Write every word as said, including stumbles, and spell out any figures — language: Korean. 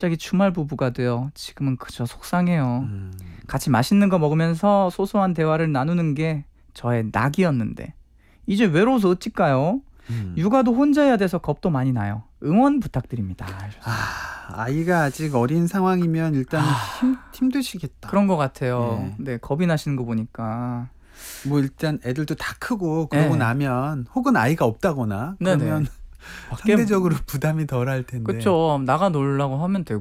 갑자기 주말 부부가 되어 지금은 그저 속상해요. 음. 같이 맛있는 거 먹으면서 소소한 대화를 나누는 게 저의 낙이었는데 이제 외로워서 어찌까요? 음. 육아도 혼자 해야 돼서 겁도 많이 나요. 응원 부탁드립니다. 아, 아이가 아직 어린 상황이면 일단 힘, 힘드시겠다. 그런 것 같아요. 예. 네, 겁이 나시는 거 보니까. 뭐 일단 애들도 다 크고 그러고 네. 나면 혹은 아이가 없다거나 네네. 그러면 밖에 상대적으로 부담이 덜할 텐데. 그쵸. 나가 놀라고 하면 되고